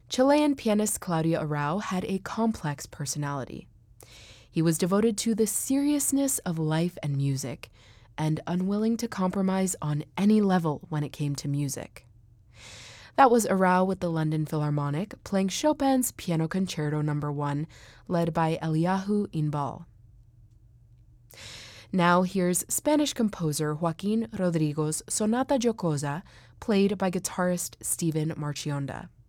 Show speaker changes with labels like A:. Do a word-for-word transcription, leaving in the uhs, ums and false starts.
A: Chilean pianist Claudio Arrau had a complex personality. He was devoted to the seriousness of life and music, and unwilling to compromise on any level when it came to music. That was Arrau with the London Philharmonic, playing Chopin's Piano Concerto number one, led by Eliyahu Inbal. Now here's Spanish composer Joaquin Rodrigo's Sonata Jocosa, played by guitarist Steven Marchionda.